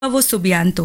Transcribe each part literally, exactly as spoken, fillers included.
Gustavo Subianto.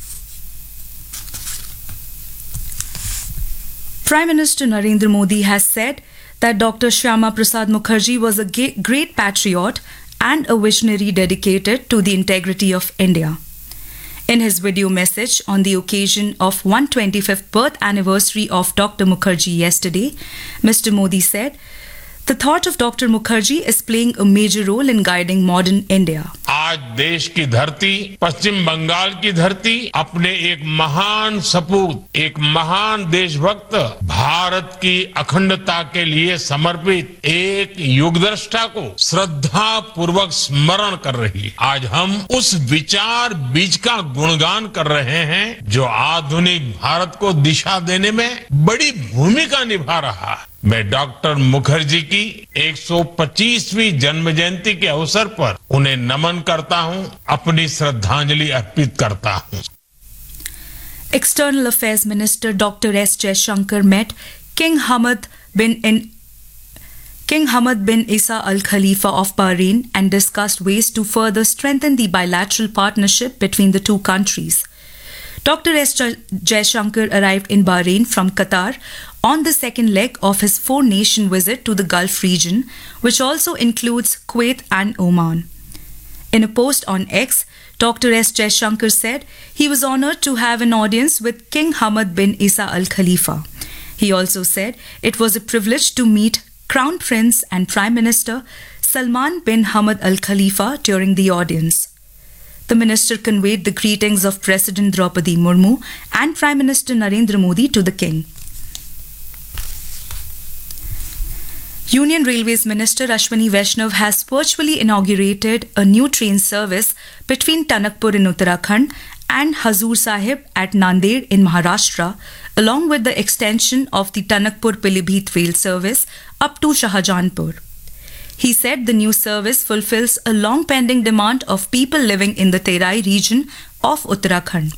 Prime Minister Narendra Modi has said that Doctor Shyama Prasad Mukherjee was a ga- great patriot and a visionary dedicated to the integrity of India. In his video message on the occasion of one hundred twenty-fifth birth anniversary of Doctor Mukherjee yesterday, Mister Modi said, "The thought of Doctor Mukherjee is playing a major role in guiding modern India." आज देश की धरती, पश्चिम बंगाल की धरती अपने एक महान सपूत, एक महान देशभक्त, भारत की अखंडता के लिए समर्पित एक युगदृष्टा को श्रद्धा पूर्वक स्मरण कर रही है। आज हम उस विचार बीज का गुणगान कर रहे हैं जो आधुनिक भारत को दिशा देने में बड़ी भूमिका निभा रहा है। मैं डॉक्टर मुखर्जी की एक सौ पच्चीसवीं जन्म जयंती के अवसर पर उन्हें नमन करता हूं, अपनी श्रद्धांजलि अर्पित करता हूं। External Affairs Minister Doctor S. Jaishankar met King Hamad bin in King Hamad bin Isa Al Khalifa of Bahrain and discussed ways to further strengthen the bilateral partnership between the two countries. Doctor S. Jaishankar arrived in Bahrain from Qatar on the second leg of his four-nation visit to the Gulf region, which also includes Kuwait and Oman. In a post on X, Doctor S. Jaishankar said he was honored to have an audience with King Hamad bin Isa Al Khalifa. He also said it was a privilege to meet Crown Prince and Prime Minister Salman bin Hamad Al Khalifa during the audience. The minister conveyed the greetings of President Draupadi Murmu and Prime Minister Narendra Modi to the king. Union Railways Minister Ashwini Vaishnav has virtually inaugurated a new train service between Tanakpur in Uttarakhand and Hazur Sahib at Nanded in Maharashtra, along with the extension of the Tanakpur-Pilibhit rail service up to Shahjahanpur. He said the new service fulfills a long-pending demand of people living in the Terai region of Uttarakhand.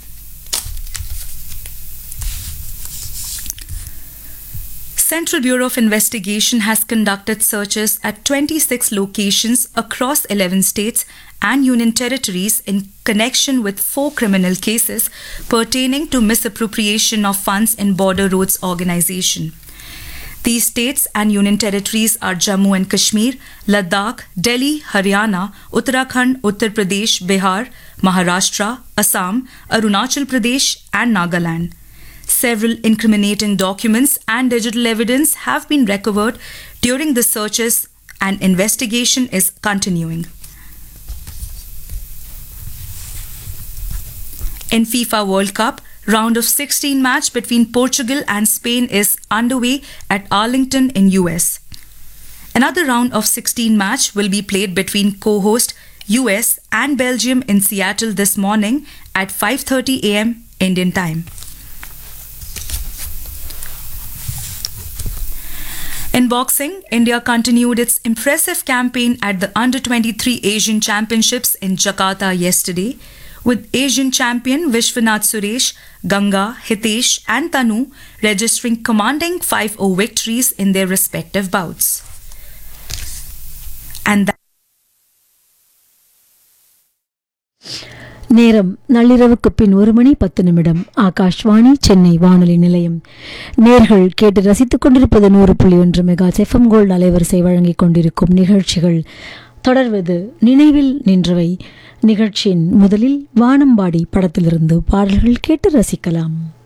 Central Bureau of Investigation has conducted searches at twenty-six locations across eleven states and union territories in connection with four criminal cases pertaining to misappropriation of funds in Border Roads Organization. These states and union territories are Jammu and Kashmir, Ladakh, Delhi, Haryana, Uttarakhand, Uttar Pradesh, Bihar, Maharashtra, Assam, Arunachal Pradesh and Nagaland. Several incriminating documents and digital evidence have been recovered during the searches and investigation is continuing. In FIFA World Cup, round of sixteen match between Portugal and Spain is underway at Arlington in U S. Another round of sixteen match will be played between co-host U S and Belgium in Seattle this morning at five thirty a m Indian time. In boxing, India continued its impressive campaign at the under twenty-three Asian Championships in Jakarta yesterday, with Asian champion Vishwanath Suresh, Ganga, Hitesh and Tanu registering commanding five oh victories in their respective bouts. And that நேரம் நள்ளிரவுக்கு பின் ஒரு மணி பத்து நிமிடம். ஆகாஷ்வாணி சென்னை வானொலி நிலையம். நேர்கள் கேட்டு ரசித்துக் கொண்டிருப்பது நூறு புள்ளி ஒன்று மெகா எஃப்எம் கோல்டு அலைவரிசை வழங்கிக் கொண்டிருக்கும் நிகழ்ச்சிகள். தொடர்வது நினைவில் நின்றவை. நிகழ்ச்சியின் முதலில் வானம்பாடி படத்திலிருந்து பாடல்கள் கேட்டு ரசிக்கலாம்.